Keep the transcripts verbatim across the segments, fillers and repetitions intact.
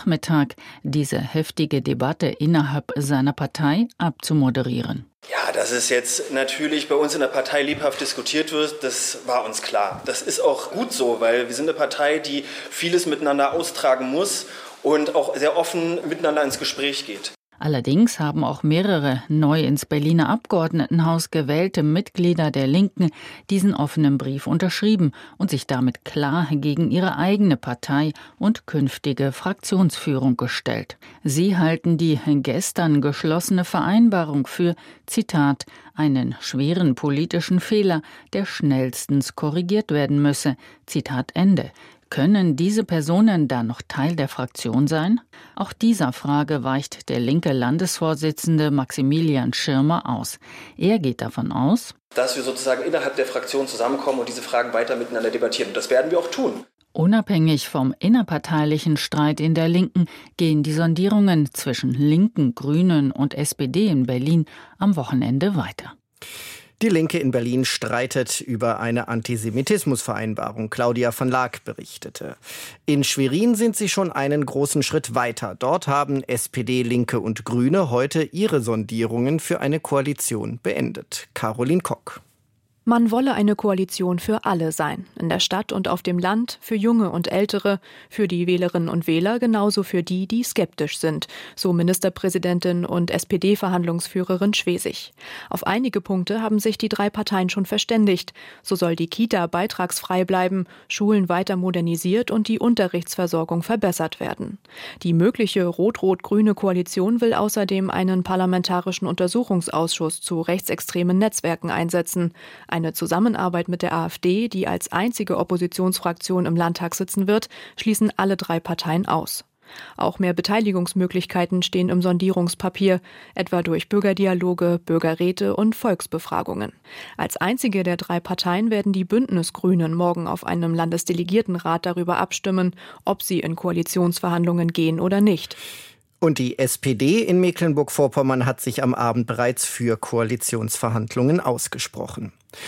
Nachmittag, diese heftige Debatte innerhalb seiner Partei abzumoderieren. Ja, dass es jetzt natürlich bei uns in der Partei lebhaft diskutiert wird, das war uns klar. Das ist auch gut so, weil wir sind eine Partei, die vieles miteinander austragen muss und auch sehr offen miteinander ins Gespräch geht. Allerdings haben auch mehrere neu ins Berliner Abgeordnetenhaus gewählte Mitglieder der Linken diesen offenen Brief unterschrieben und sich damit klar gegen ihre eigene Partei und künftige Fraktionsführung gestellt. Sie halten die gestern geschlossene Vereinbarung für, Zitat, einen schweren politischen Fehler, der schnellstens korrigiert werden müsse. Zitat Ende. Können diese Personen da noch Teil der Fraktion sein? Auch dieser Frage weicht der linke Landesvorsitzende Maximilian Schirmer aus. Er geht davon aus, dass wir sozusagen innerhalb der Fraktion zusammenkommen und diese Fragen weiter miteinander debattieren. Und das werden wir auch tun. Unabhängig vom innerparteilichen Streit in der Linken gehen die Sondierungen zwischen Linken, Grünen und S P D in Berlin am Wochenende weiter. Die Linke in Berlin streitet über eine Antisemitismusvereinbarung. Claudia von Laak berichtete. In Schwerin sind sie schon einen großen Schritt weiter. Dort haben S P D, Linke und Grüne heute ihre Sondierungen für eine Koalition beendet. Caroline Kock. Man wolle eine Koalition für alle sein, in der Stadt und auf dem Land, für Junge und Ältere, für die Wählerinnen und Wähler, genauso für die, die skeptisch sind, so Ministerpräsidentin und S P D-Verhandlungsführerin Schwesig. Auf einige Punkte haben sich die drei Parteien schon verständigt. So soll die Kita beitragsfrei bleiben, Schulen weiter modernisiert und die Unterrichtsversorgung verbessert werden. Die mögliche rot-rot-grüne Koalition will außerdem einen parlamentarischen Untersuchungsausschuss zu rechtsextremen Netzwerken einsetzen. Eine Zusammenarbeit mit der AfD, die als einzige Oppositionsfraktion im Landtag sitzen wird, schließen alle drei Parteien aus. Auch mehr Beteiligungsmöglichkeiten stehen im Sondierungspapier, etwa durch Bürgerdialoge, Bürgerräte und Volksbefragungen. Als einzige der drei Parteien werden die Bündnisgrünen morgen auf einem Landesdelegiertenrat darüber abstimmen, ob sie in Koalitionsverhandlungen gehen oder nicht. Und die S P D in Mecklenburg-Vorpommern hat sich am Abend bereits für Koalitionsverhandlungen ausgesprochen.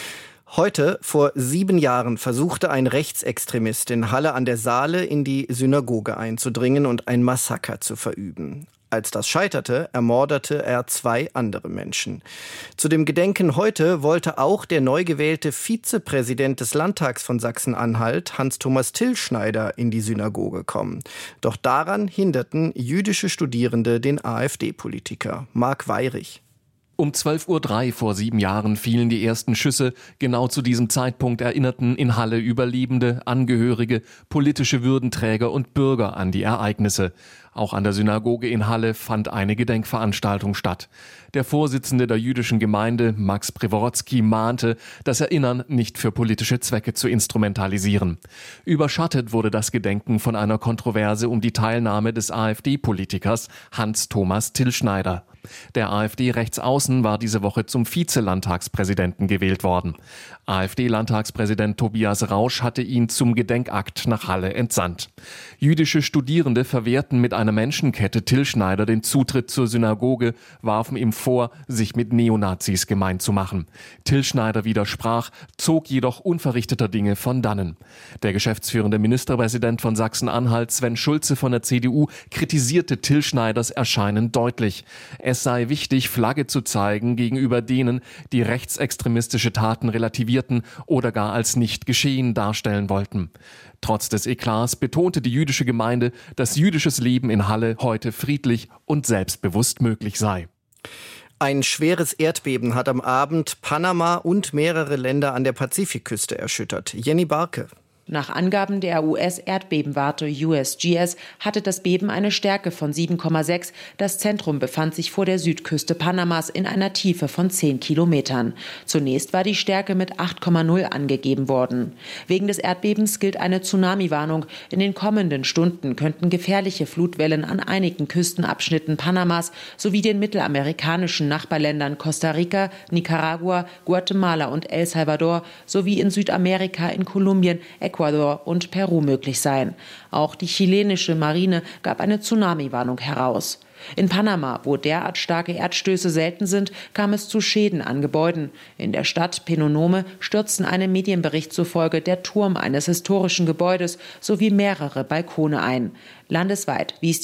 Heute, vor sieben Jahren, versuchte ein Rechtsextremist in Halle an der Saale in die Synagoge einzudringen und ein Massaker zu verüben. Als das scheiterte, ermordete er zwei andere Menschen. Zu dem Gedenken heute wollte auch der neu gewählte Vizepräsident des Landtags von Sachsen-Anhalt, Hans-Thomas Tillschneider, in die Synagoge kommen. Doch daran hinderten jüdische Studierende den AfD-Politiker. Marc Weyrich. Um zwölf Uhr drei vor sieben Jahren fielen die ersten Schüsse. Genau zu diesem Zeitpunkt erinnerten in Halle Überlebende, Angehörige, politische Würdenträger und Bürger an die Ereignisse. Auch an der Synagoge in Halle fand eine Gedenkveranstaltung statt. Der Vorsitzende der jüdischen Gemeinde, Max Preworodzki, mahnte, das Erinnern nicht für politische Zwecke zu instrumentalisieren. Überschattet wurde das Gedenken von einer Kontroverse um die Teilnahme des AfD-Politikers Hans-Thomas Tillschneider. Der AfD-Rechtsaußen war diese Woche zum Vizelandtagspräsidenten gewählt worden. AfD-Landtagspräsident Tobias Rausch hatte ihn zum Gedenkakt nach Halle entsandt. Jüdische Studierende verwehrten mit einer Menschenkette Tillschneider den Zutritt zur Synagoge, warfen ihm vor, sich mit Neonazis gemein zu machen. Tillschneider widersprach, zog jedoch unverrichteter Dinge von dannen. Der geschäftsführende Ministerpräsident von Sachsen-Anhalt, Sven Schulze von der C D U, kritisierte Tillschneiders Erscheinen deutlich. Es sei wichtig, Flagge zu zeigen gegenüber denen, die rechtsextremistische Taten relativierten oder gar als nicht geschehen darstellen wollten. Trotz des Eklats betonte die jüdische Gemeinde, dass jüdisches Leben in Halle heute friedlich und selbstbewusst möglich sei. Ein schweres Erdbeben hat am Abend Panama und mehrere Länder an der Pazifikküste erschüttert. Jenny Barke. Nach Angaben der U S-Erdbebenwarte U S G S hatte das Beben eine Stärke von sieben Komma sechs. Das Zentrum befand sich vor der Südküste Panamas in einer Tiefe von zehn Kilometern. Zunächst war die Stärke mit acht Komma null angegeben worden. Wegen des Erdbebens gilt eine Tsunami-Warnung. In den kommenden Stunden könnten gefährliche Flutwellen an einigen Küstenabschnitten Panamas sowie den mittelamerikanischen Nachbarländern Costa Rica, Nicaragua, Guatemala und El Salvador sowie in Südamerika in Kolumbien, Ecuador und Peru möglich sein. Auch die chilenische Marine gab eine Tsunami-Warnung heraus. In Panama, wo derart starke Erdstöße selten sind, kam es zu Schäden an Gebäuden. In der Stadt Penonomé stürzten einem Medienbericht zufolge der Turm eines historischen Gebäudes sowie mehrere Balkone ein. Landesweit wies die